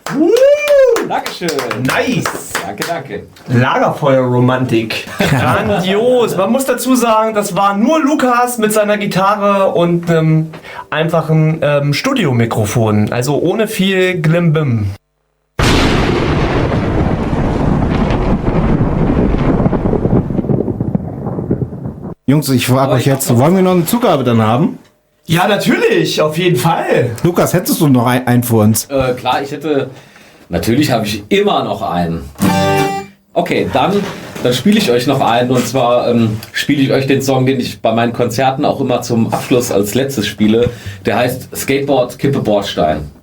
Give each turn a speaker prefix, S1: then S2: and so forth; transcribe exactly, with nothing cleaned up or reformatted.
S1: Uh, Dankeschön.
S2: Nice.
S1: Danke, danke.
S2: Lagerfeuerromantik. Grandios. Man muss dazu sagen, das war nur Lukas mit seiner Gitarre und einem einfachen ähm, Studiomikrofon. Also ohne viel Glimbim.
S3: Jungs, ich frage euch jetzt, wollen wir noch eine Zugabe dann haben?
S2: Ja, natürlich. Auf jeden Fall.
S3: Lukas, hättest du noch ein, einen für uns?
S1: Äh, klar, ich hätte... Natürlich habe ich immer noch einen. Okay, dann, dann spiele ich euch noch einen. Und zwar ähm, spiele ich euch den Song, den ich bei meinen Konzerten auch immer zum Abschluss als letztes spiele. Der heißt Skateboard Kippe Bordstein.